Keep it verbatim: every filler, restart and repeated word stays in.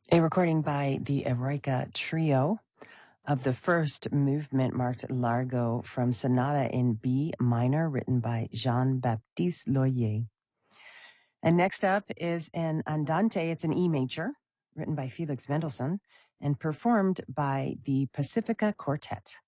A recording by the Eroica Trio of the first movement marked Largo from Sonata in B minor, written by Jean-Baptiste Loyer. And next up is an Andante. It's an E major, written by Felix Mendelssohn and performed by the Pacifica Quartet.